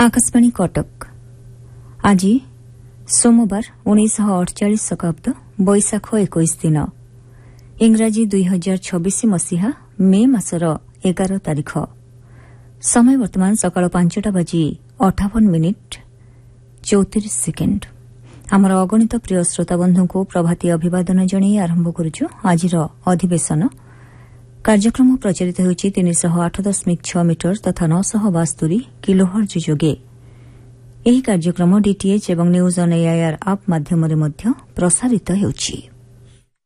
आकाशवाणी कटक आज सोमवार 1948 शताब्द बैशाख 21 दिन इंग्राजी 2026 मसीहा मे मासर 11 तारिख समय वर्तमान सकाळ 5टा बाजी 58 मिनिट 34 सेकेंड आमर अगणित प्रिय श्रोता बंधु को प्रभाती अभिवादन जणै आरंभ करुछु आजिर अधिवेशन कार्यक्रम प्रचारित होछि 308.6 मीटर तथा 972 किलोहर्ट्ज जोगे ଏହି କାର୍ଯ୍ୟକ୍ରମ ଡିଟିଏଚ୍ ଏବଂ ନ୍ୟୁଜ୍ ଅନ୍ ଏଆଇଆର୍ ଆପ୍ ମାଧ୍ୟମରେ ମଧ୍ୟ ପ୍ରସାରିତ ହେଉଛି।